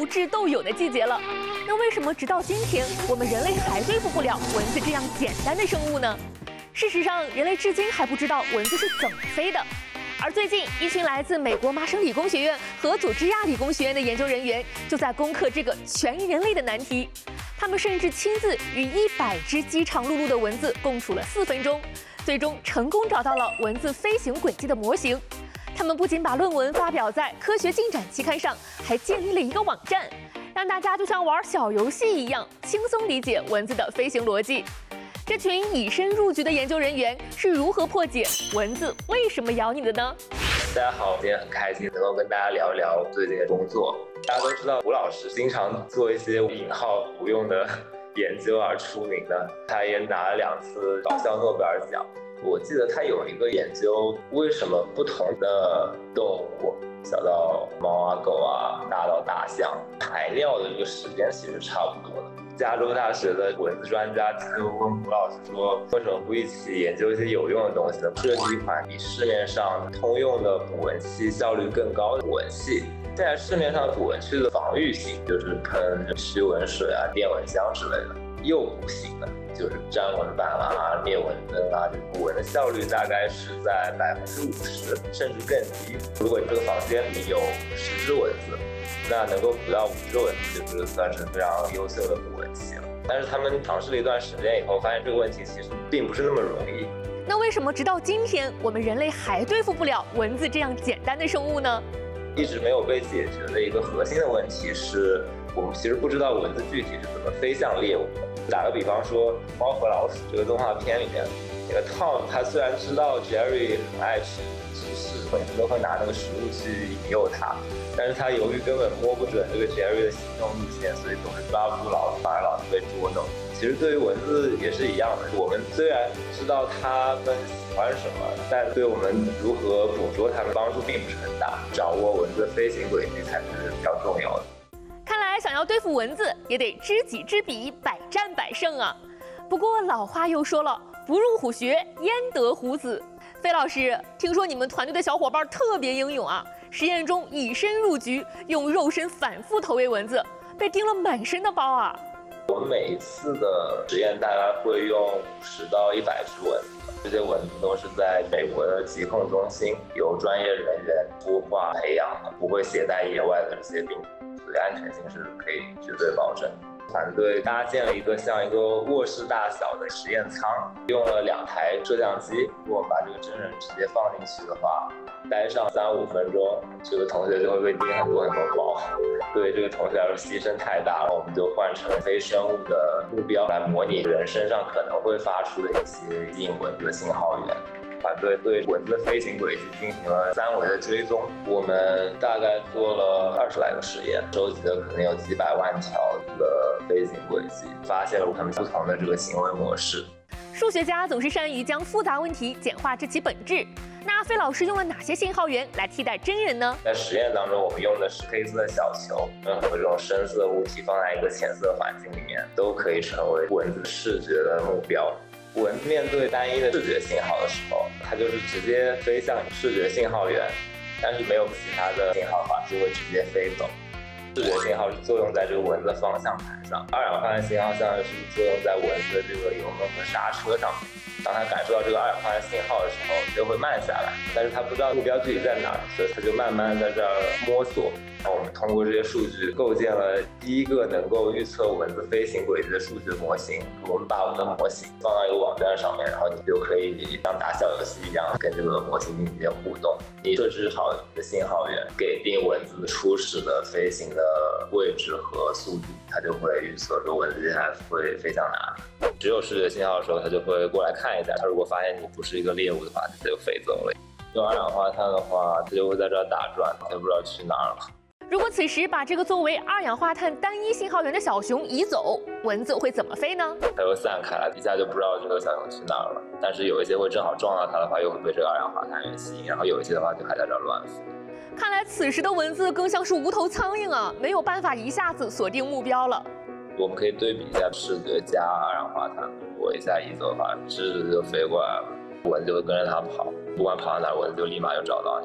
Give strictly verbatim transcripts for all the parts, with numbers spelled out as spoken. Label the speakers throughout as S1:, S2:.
S1: 斗智斗勇的季节了。那为什么直到今天，我们人类还对付不了蚊子这样简单的生物呢？事实上，人类至今还不知道蚊子是怎么飞的。而最近，一群来自美国麻省理工学院和佐治亚理工学院的研究人员就在攻克这个全人类的难题。他们甚至亲自与一百只饥肠辘辘的蚊子共处了四分钟，最终成功找到了蚊子飞行轨迹的模型。他们不仅把论文发表在《科学进展》期刊上，还建立了一个网站，让大家就像玩小游戏一样，轻松理解蚊子的飞行逻辑。这群以身入局的研究人员是如何破解蚊子为什么咬你的呢？
S2: 大家好，今天很开心能够跟大家聊一聊最近的工作。大家都知道，吴老师经常做一些引号不用的研究而出名的，他也拿了两次搞笑诺贝尔奖。我记得他有一个研究，为什么不同的动物，小到猫啊、狗啊，大到大象，排尿的这个时间其实差不多的。加州大学的蚊子专家就问吴老师说，为什么不一起研究一些有用的东西呢？设计一款比市面上通用的捕蚊器效率更高的捕蚊器。现在市面上捕蚊器的防御型就是喷驱蚊水啊、电蚊香之类的，诱捕型的就是粘蚊板啊、灭蚊灯啊，捕蚊的效率大概是在百分之五十甚至更低。如果这个房间里有十只蚊子，那能够捕到五只蚊子，就是算是非常优秀的捕蚊器了。但是他们尝试了一段时间以后，发现这个问题其实并不是那么容易。
S1: 那为什么直到今天，我们人类还对付不了蚊子这样简单的生物呢？
S2: 一直没有被解决的一个核心的问题是，我们其实不知道蚊子具体是怎么飞向猎物的。打个比方说，《猫和老鼠》这个动画片里面，那个 Tom 他虽然知道 Jerry 很爱吃芝士，每次都会拿那个食物去引诱他，但是他由于根本摸不准这个 Jerry 的行动路线，所以总是抓不住老鼠，反而老是被捉弄。其实对于蚊子也是一样的，我们虽然知道它们喜欢什么，但对我们如何捕捉它们帮助并不是很大。掌握蚊子的飞行轨迹才是比较重要的。
S1: 看来想要对付蚊子，也得知己知彼，百战百胜啊。不过老话又说了，不入虎穴，焉得虎子。费老师，听说你们团队的小伙伴特别英勇啊，实验中以身入局，用肉身反复投喂蚊子，被叮了满身的包啊。
S2: 我们每一次的实验大概会用五十到一百只蚊子，这些蚊子都是在美国的疾控中心由专业人员孵化培养的，不会携带野外的这些病毒，所以安全性是可以绝对保证。团队搭建了一个像一个卧室大小的实验舱，用了两台摄像机。如果我们把这个真人直接放进去的话，待上三五分钟，这个同学就会被叮很多很多包。对这个同学来说牺牲太大了，我们就换成非生物的目标来模拟人身上可能会发出的一些吸引蚊子的信号源。团队对蚊子的飞行轨迹进行了三维的追踪，我们大概做了二十来个实验，收集了可能有几百万条的飞行轨迹，发现了他们不同的这个行为模式。
S1: 数学家总是善于将复杂问题简化至其本质。那费老师用了哪些信号源来替代真人呢？
S2: 在实验当中，我们用的是黑色小球，任何这种深色物体放在一个浅色环境里面，都可以成为蚊子视觉的目标。蚊子面对单一的视觉信号的时候，它就是直接飞向视觉信号源，但是没有其他的信号的话，就会直接飞走。视觉信号是作用在这个蚊子的方向盘上，二氧化碳信号像是作用在蚊子的这个油门和刹车上面。当它感受到这个二氧化碳信号的时候，就会慢下来，但是它不知道目标具体在哪儿，所以它就慢慢在这儿摸索。然后我们通过这些数据构建了第一个能够预测蚊子飞行轨迹的数学模型。我们把我们的模型放到一个网站上面，然后你就可以像打小游戏一样跟这个模型进行互动。你设置好你的信号源，给定蚊子初始的飞行的位置和速度，它就会预测说蚊子接下来会飞向哪里。只有视觉信号的时候，它就会过来看一下。它如果发现你不是一个猎物的话，它就飞走了。用二氧化碳的话，它就会在这儿打转，它就不知道去哪儿了。
S1: 如果此时把这个作为二氧化碳单一信号源的小熊移走，蚊子会怎么飞呢？
S2: 它会散开来，一下就不知道这个小熊去哪儿了。但是有一些会正好撞到它的话，又会被这个二氧化碳给吸引，然后有一些的话就还在这儿乱飞。
S1: 看来此时的蚊子更像是无头苍蝇啊，没有办法一下子锁定目标了。
S2: 我们可以对比一下视觉加二氧化碳，如果一下移走的话，直直就飞过来了，蚊子就会跟着它跑，不管跑到哪，蚊子就立马就找到你了。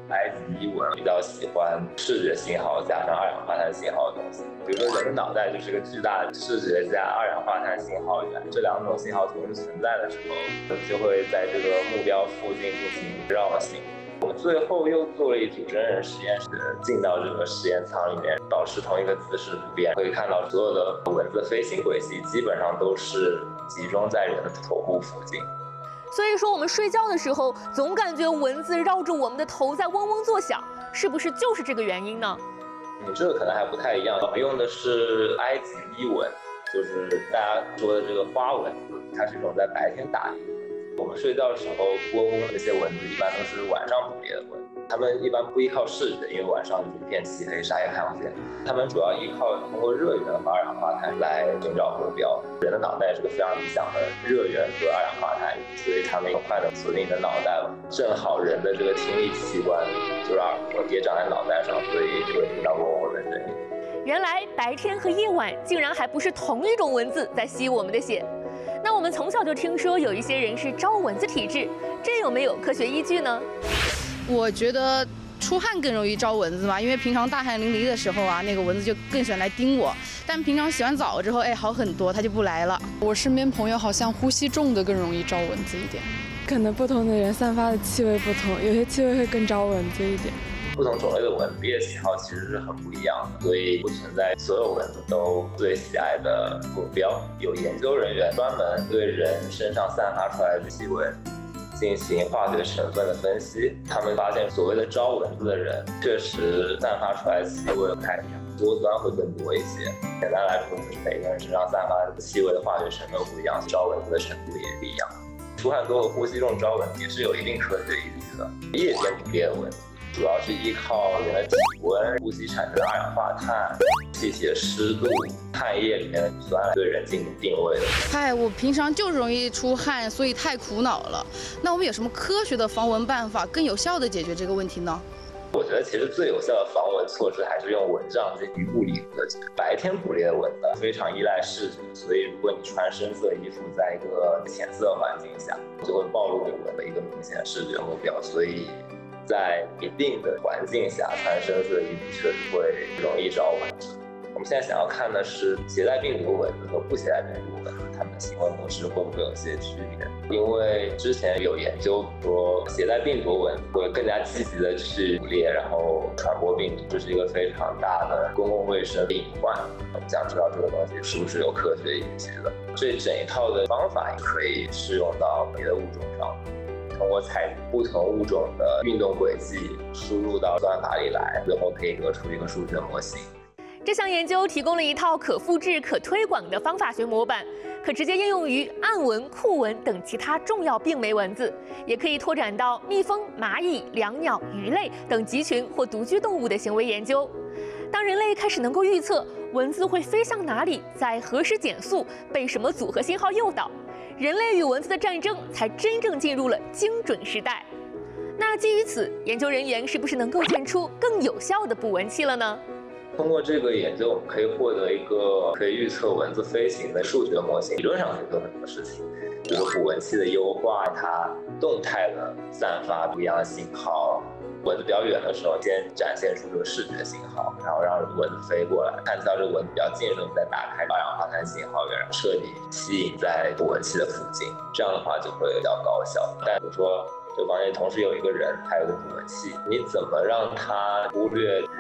S2: 埃及译文比较喜欢视觉信号加上二氧化碳信号的东西，比如说人的脑袋就是个巨大的视觉加二氧化碳信号源，这两种信号同时存在的时候，就会在这个目标附近进行绕行。我们最后又做了一组真人实验室，进到这个实验舱里面，保持同一个姿势不变，可以看到所有的蚊子飞行轨迹基本上都是集中在人的头部附近。
S1: 所以说我们睡觉的时候总感觉蚊子绕着我们的头在嗡嗡作响，是不是就是这个原因呢？
S2: 你这个可能还不太一样，我们用的是埃及伊蚊，就是大家说的这个花蚊子，它是一种在白天打猎的蚊子。我们睡觉的时候窝窝这些蚊子一般都是晚上捕猎的蚊子，它们一般不依靠视觉，因为晚上就是一片漆黑，啥也看不见。它们主要依靠通过热源和二氧化碳来寻找目标。人的脑袋是个非常理想的热源和二氧化碳，所以它们很快的锁定你的脑袋了。正好人的这个听力器官就是耳朵也长在脑袋上，所以就会听到嗡嗡的声音。
S1: 原来白天和夜晚竟然还不是同一种蚊子在吸我们的血。那我们从小就听说有一些人是招蚊子体质，这有没有科学依据呢？
S3: 我觉得出汗更容易招蚊子嘛，因为平常大汗淋漓的时候啊，那个蚊子就更喜欢来叮我。但平常洗完澡之后，哎，好很多，它就不来了。
S4: 我身边朋友好像呼吸重的更容易招蚊子一点，
S5: 可能不同的人散发的气味不同，有些气味会更招蚊子一点。
S2: 不同种类的蚊子猎喜好其实是很不一样的，所以不存在所有蚊子都最喜爱的目标。有研究人员专门对人身上散发出来的气味进行化学成分的分析，他们发现所谓的招蚊子的人确实散发出来的气味不太一样，多酸会更多一些。简单来说，就是每个人身上散发的气味的化学成分不一样，招蚊子的程度也不一样。出汗多和呼吸重招蚊子也是有一定科学依据的。夜间捕猎的蚊子主要是依靠人的体温、呼吸产生的二氧化碳、气体的湿度、汗液里面的酸来对人进行定位的。
S3: 嗨，我平常就是容易出汗，所以太苦恼了。那我们有什么科学的防蚊办法，更有效地解决这个问题呢？
S2: 我觉得其实最有效的防蚊措施还是用蚊帐进行物理隔绝。白天捕猎的蚊子非常依赖视觉，所以如果你穿深色衣服，在一个浅色环境下，就会暴露给蚊子一个明显视觉目标。所以在一定的环境下，穿深色衣服确实会容易招蚊子。我们现在想要看的是携带病毒蚊子和不携带病毒蚊子，它们的行为模式会不会有些区别？因为之前有研究说，携带病毒蚊子会更加积极的去捕猎，然后传播病毒，这是一个非常大的公共卫生隐患。我们想知道这个东西是不是有科学依据的？这整一套的方法也可以适用到别的物种上。通过采集不同物种的运动轨迹，输入到算法里来，最后可以得出一个数学模型。
S1: 这项研究提供了一套可复制、可推广的方法学模板，可直接应用于暗蚊、酷蚊等其他重要病媒蚊子，也可以拓展到蜜蜂、蚂蚁、椋鸟、鱼类等集群或独居动物的行为研究。当人类开始能够预测蚊子会飞向哪里，在何时减速，被什么组合信号诱导，人类与蚊子的战争才真正进入了精准时代。那基于此，研究人员是不是能构建出更有效的捕蚊器了呢？
S2: 通过这个研究，我们可以获得一个可以预测蚊子飞行的数学模型，理论上可以做很多事情，比如捕蚊器的优化，它动态的散发不一样的信号。蚊子比较远的时候，先展现出这个视觉信号，然后让蚊子飞过来，看到这个蚊子比较近的时候，你再打开二氧化碳信号源，彻底吸引在捕蚊器的附近，这样的话就会比较高效。但比如说这个房间同时有一个人，还有一个捕蚊器，你怎么让他忽略